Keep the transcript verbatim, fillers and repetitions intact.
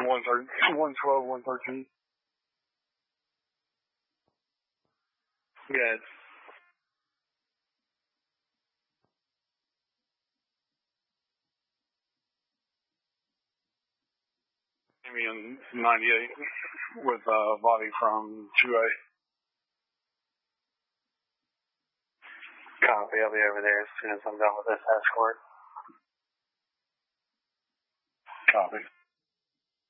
one thirty, one twelve, one thirteen. Good. Amy in ninety-eight with uh, Bobby from two A. Copy. I'll be over there as soon as I'm done with this escort. Copy.